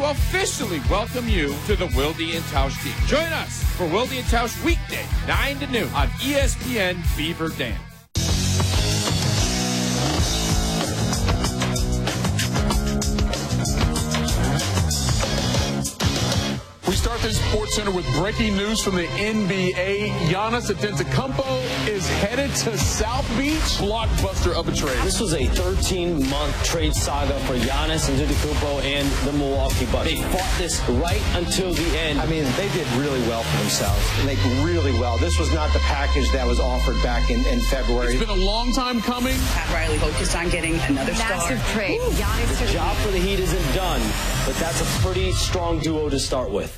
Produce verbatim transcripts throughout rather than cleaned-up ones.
to officially welcome you to the Wilde and Tausch team. Join us for Wilde and Tausch weekday, nine to noon on E S P N Beaver Dam. We start this Sports Center with breaking news from the N B A. Giannis Antetokounmpo is headed to South Beach. Blockbuster of a trade. This was a thirteen-month trade saga for Giannis Antetokounmpo and the Milwaukee Bucks. They fought this right until the end. I mean, they did really well for themselves. Like, really well. This was not the package that was offered back in, in February. It's been a long time coming. Pat Riley focused on getting another Massive star. trade. Giannis The job for the Heat isn't done, but that's a pretty strong duo to start with.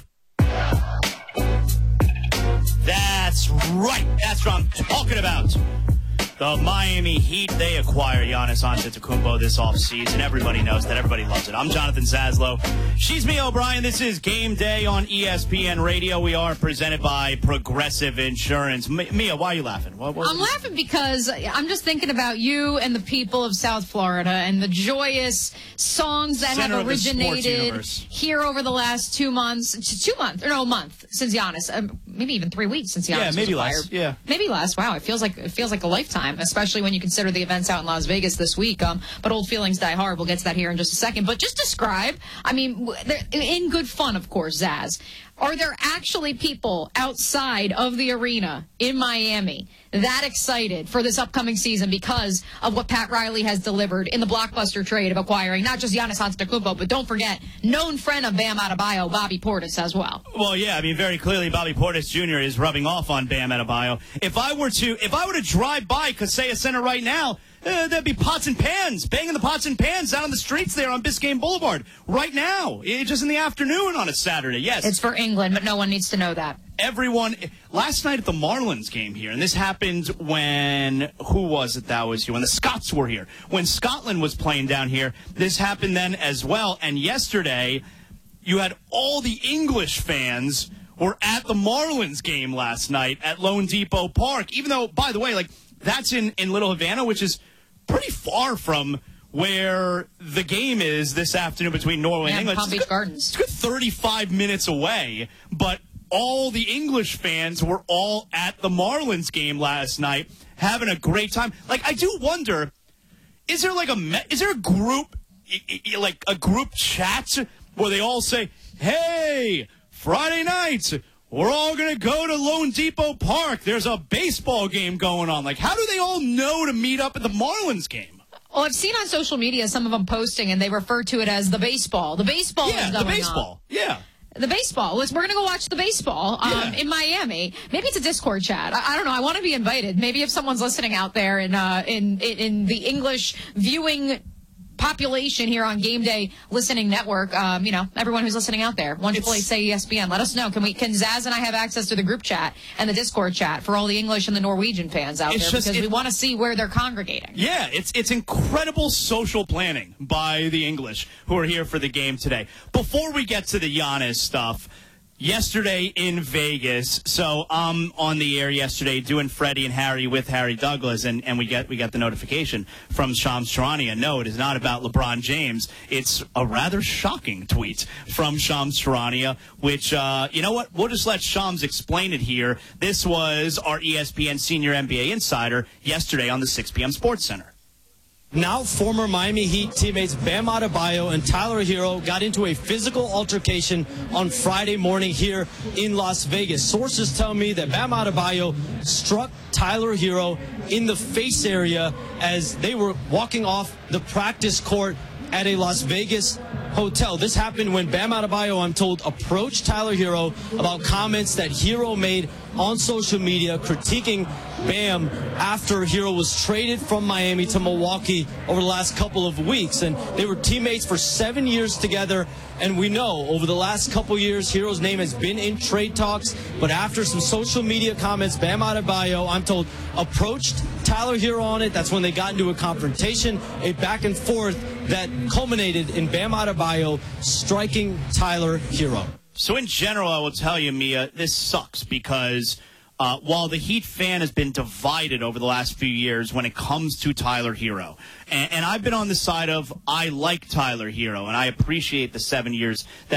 That's right. That's what I'm talking about. The Miami Heat, they acquire Giannis Antetokounmpo this offseason. Everybody knows that. Everybody loves it. I'm Jonathan Zaslow. She's Mia O'Brien. This is Game Day on E S P N Radio. We are presented by Progressive Insurance. M- Mia, why are you laughing? What, what I'm laughing because I'm just thinking about you and the people of South Florida and the joyous songs that Center have of the sports originated universe. here over the last two months, t- two months, or no, a month since Giannis, um, maybe even three weeks since Giannis Yeah, maybe was acquired. less. Yeah. Maybe less. Wow, it feels like it feels like a lifetime, especially when you consider the events out in Las Vegas this week. Um, but old feelings die hard. We'll get to that here in just a second. But just describe, I mean, w- they're- in good fun, of course, Zaz. Are there actually people outside of the arena in Miami that excited for this upcoming season because of what Pat Riley has delivered in the blockbuster trade of acquiring not just Giannis Antetokounmpo, but don't forget, known friend of Bam Adebayo, Bobby Portis, as well? Well, yeah, I mean, very clearly, Bobby Portis Junior is rubbing off on Bam Adebayo. If I were to, if I were to drive by Kaseya Center right now, uh, there'd be pots and pans, banging the pots and pans out on the streets there on Biscayne Boulevard right now. It's just in the afternoon on a Saturday. Yes, It's for England, but no one needs to know that. Everyone, last night at the Marlins game here, and this happened when, who was it that was here? When the Scots were here. When Scotland was playing down here, this happened then as well. And yesterday, you had all the English fans were at the Marlins game last night at Lone Depot Park. Even though, by the way, like, that's in, in Little Havana, which is pretty far from where the game is this afternoon between Norway Yeah, and England. Palm Beach It's good- Gardens. It's a good thirty-five minutes away, but all the English fans were all at the Marlins game last night, having a great time. Like, I do wonder, is there like a me- is there a group i- i- like a group chat where they all say, "Hey, Friday night, we're all going to go to Lone Depot Park. There's a baseball game going on." Like, how do they all know to meet up at the Marlins game? Well, I've seen on social media some of them posting, and they refer to it as the baseball. The baseball Yeah, is the going baseball. on. Yeah. The baseball. Let's, we're going to go watch the baseball um, Yeah. in Miami. Maybe it's a Discord chat. I, I don't know. I want to be invited. Maybe if someone's listening out there in, uh, in, in, in the English viewing population here on Game Day Listening Network, um, you know, everyone who's listening out there, one triple eight say E S P N. Let us know. Can we? Can Zaz and I have access to the group chat and the Discord chat for all the English and the Norwegian fans out It's there? just- Because we it- want to see where they're congregating. Yeah, it's it's incredible social planning by the English who are here for the game today. Before we get to the Giannis stuff, yesterday in Vegas, so I'm on the air yesterday doing Freddie and Harry with Harry Douglas, and, and we get we got the notification from Shams Charania. No, it is not about LeBron James. It's a rather shocking tweet from Shams Charania, which, uh, you know what, we'll just let Shams explain it here. This was our E S P N senior N B A insider yesterday on the six p.m. Sports Center. Now, former Miami Heat teammates Bam Adebayo and Tyler Hero got into a physical altercation on Friday morning here in Las Vegas. Sources tell me that Bam Adebayo struck Tyler Hero in the face area as they were walking off the practice court at a Las Vegas hotel. This happened when Bam Adebayo, I'm told, approached Tyler Hero about comments that Hero made on social media critiquing Bam after Hero was traded from Miami to Milwaukee over the last couple of weeks. And they were teammates for seven years together. And we know over the last couple years, Hero's name has been in trade talks. But after some social media comments, Bam Adebayo, I'm told, approached Tyler Hero on it. That's when they got into a confrontation, a back and forth that culminated in Bam Adebayo striking Tyler Hero. So in general, I will tell you, Mia, this sucks because uh, while the Heat fan has been divided over the last few years when it comes to Tyler Hero, and, and I've been on the side of I like Tyler Hero, and I appreciate the seven years that